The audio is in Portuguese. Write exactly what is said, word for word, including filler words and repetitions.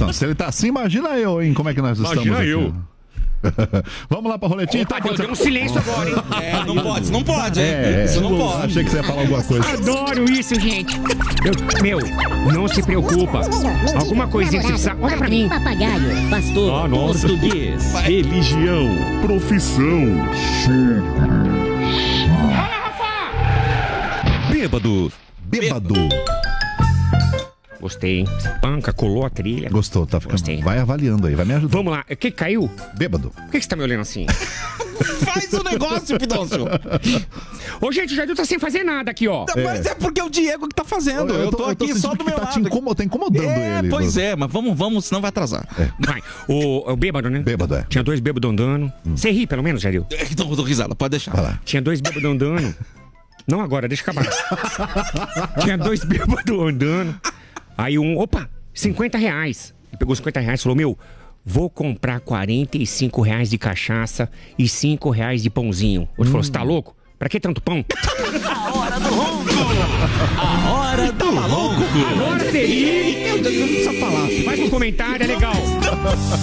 Não, se ele tá assim, imagina eu, hein? Como é que nós estamos Imagina aqui. eu. Vamos lá pra roletinha. Opa, Tá, deu, deu um silêncio agora, hein? É, não pode, isso não pode, hein? É, Isso não eu pode. Achei que você ia falar alguma coisa. Adoro isso, gente. Eu- meu, não se preocupa. Alguma coisinha que você precisa... Olha pra mim. Papagaio, pastor, Ah, nossa. português. Religião, profissão. Bêbado. Bêbado. Gostei, hein? Panca, colou a trilha. Gostou, tá ficando. Gostei. Vai avaliando aí, vai me ajudar. Vamos lá. O que caiu? Bêbado. Por que você tá me olhando assim? Faz o negócio, Pidoncio. Ô, gente, o Jadil tá sem fazer nada aqui, ó. Mas é porque é o Diego que tá fazendo. Eu tô, aqui só sentindo do que meu tá te lado. incomo- tá incomodando É, ele. pois Bruno. é, mas vamos, vamos, senão vai atrasar. Vai. O, o bêbado, né? Bêbado, é. Tinha dois bêbados andando. Você ri, pelo menos, Jadil? Então, eu tô risada, pode deixar. Vai lá. Tinha dois bêbados andando. Não agora, deixa eu acabar. Tinha dois bêbados andando. Aí um, opa, cinquenta reais. Ele pegou cinquenta reais e falou, meu, vou comprar quarenta e cinco reais de cachaça e cinco reais de pãozinho. Outro falou, você tá louco? Pra que tanto pão? A hora do ronco! A hora do ronco! Agora você ri. Não precisa falar. Faz um comentário, é legal.